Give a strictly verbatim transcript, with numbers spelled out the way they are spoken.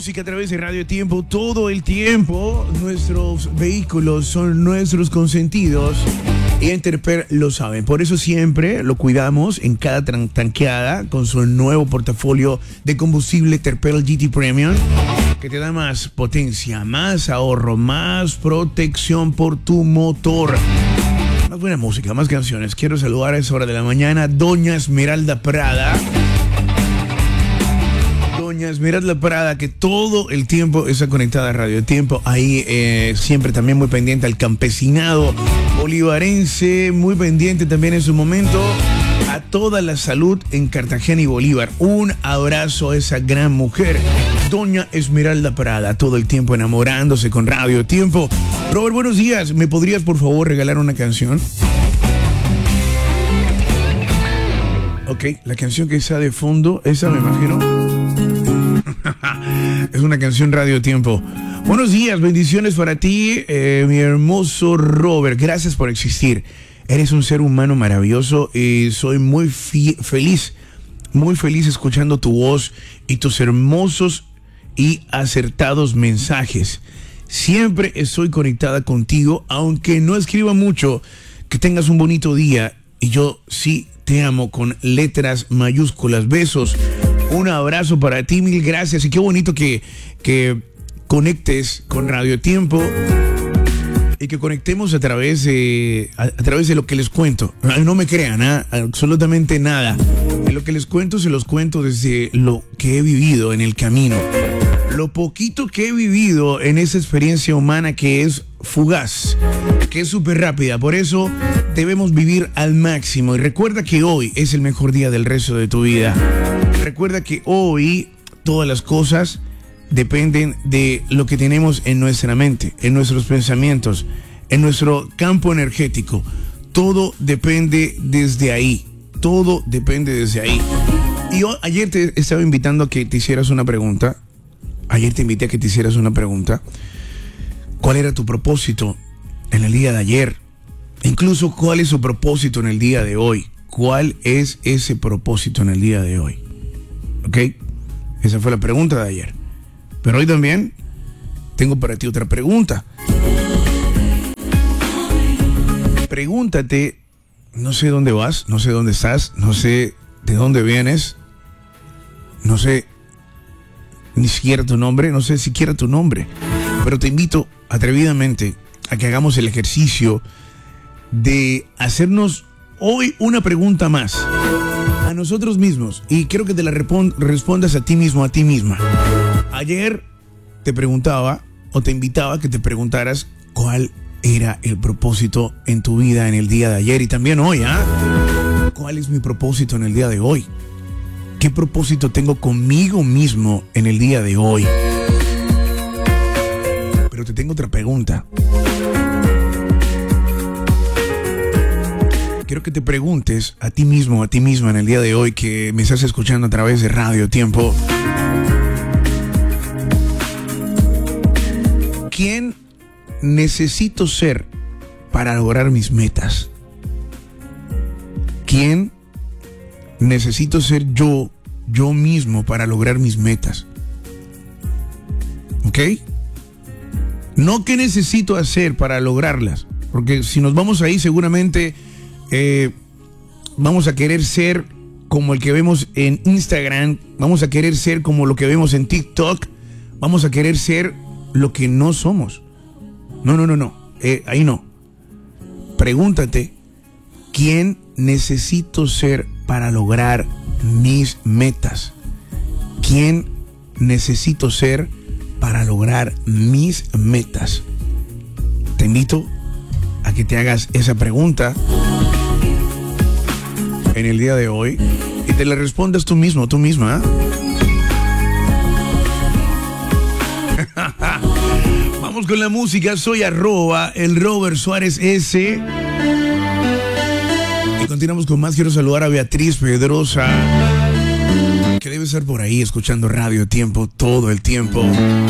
música a través de Radio Tiempo todo el tiempo. Nuestros vehículos son nuestros consentidos y Interper lo saben. Por eso siempre lo cuidamos en cada tran- tanqueada con su nuevo portafolio de combustible Terpel G T Premium, que te da más potencia, más ahorro, más protección por tu motor. Más buena música, más canciones. Quiero saludar a esa hora de la mañana Doña Esmeralda Prada. Doña Esmeralda Prada, que todo el tiempo está conectada a Radio Tiempo. Ahí eh, siempre también muy pendiente al campesinado bolivarense, muy pendiente también en su momento a toda la salud en Cartagena y Bolívar. Un abrazo a esa gran mujer, Doña Esmeralda Prada, todo el tiempo enamorándose con Radio Tiempo. Robert, buenos días. ¿Me podrías por favor regalar una canción? Ok, la canción que está de fondo, esa me imagino. Es una canción Radio Tiempo. Buenos días, bendiciones para ti, eh, mi hermoso Robert. Gracias por existir. Eres un ser humano maravilloso y soy muy fi- feliz, muy feliz escuchando tu voz y tus hermosos y acertados mensajes. Siempre estoy conectada contigo, aunque no escriba mucho. Que tengas un bonito día y yo sí te amo con letras mayúsculas. Besos. Un abrazo para ti, mil gracias. Y qué bonito que, que conectes con Radio Tiempo y que conectemos a través de, a, a través de lo que les cuento. No me crean, ¿eh? Absolutamente nada. De lo que les cuento se los cuento desde lo que he vivido en el camino. Lo poquito que he vivido en esa experiencia humana que es fugaz, que es súper rápida. Por eso debemos vivir al máximo. Y recuerda que hoy es el mejor día del resto de tu vida. Recuerda que hoy todas las cosas dependen de lo que tenemos en nuestra mente, en nuestros pensamientos, en nuestro campo energético. Todo depende desde ahí. Todo depende desde ahí. Y yo ayer te estaba invitando a que te hicieras una pregunta. Ayer te invité a que te hicieras una pregunta. ¿Cuál era tu propósito en el día de ayer? Incluso, ¿cuál es su propósito en el día de hoy? ¿Cuál es ese propósito en el día de hoy? ¿Ok? Esa fue la pregunta de ayer. Pero hoy también tengo para ti otra pregunta. Pregúntate, no sé dónde vas, no sé dónde estás, no sé de dónde vienes, no sé ni siquiera tu nombre, no sé siquiera tu nombre, pero te invito atrevidamente a que hagamos el ejercicio de hacernos hoy una pregunta más a nosotros mismos, y quiero que te la repon- respondas a ti mismo, a ti misma. Ayer te preguntaba o te invitaba a que te preguntaras cuál era el propósito en tu vida en el día de ayer y también hoy, ¿ah? ¿Cuál es mi propósito en el día de hoy? ¿Qué propósito tengo conmigo mismo en el día de hoy? Pero te tengo otra pregunta. Quiero que te preguntes a ti mismo, a ti misma en el día de hoy que me estás escuchando a través de Radio Tiempo. ¿Quién necesito ser para lograr mis metas? ¿Quién necesito ser yo, yo mismo para lograr mis metas? ¿Ok? No qué necesito hacer para lograrlas, porque si nos vamos ahí seguramente eh, vamos a querer ser como el que vemos en Instagram, vamos a querer ser como lo que vemos en TikTok, vamos a querer ser lo que no somos. No, no, no, no, eh, ahí no. Pregúntate, ¿quién necesito ser para lograr mis metas? ¿Quién necesito ser para lograr mis metas? Te invito a que te hagas esa pregunta en el día de hoy y te la respondas tú mismo, tú misma. Vamos con la música. Soy arroba el Robert Suárez S. Y continuamos con más. Quiero saludar a Beatriz Pedrosa, que debe estar por ahí escuchando Radio Tiempo todo el tiempo.